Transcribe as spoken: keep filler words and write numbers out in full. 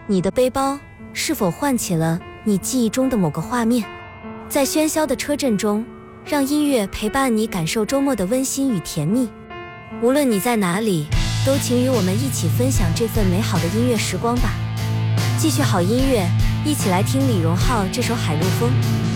你的背包是否唤起了你记忆中的某个画面？在喧嚣的车阵中，让音乐陪伴你感受周末的温馨与甜蜜。无论你在哪里，都请与我们一起分享这份美好的音乐时光吧。继续好音乐，一起来听李荣浩这首《海陆丰》。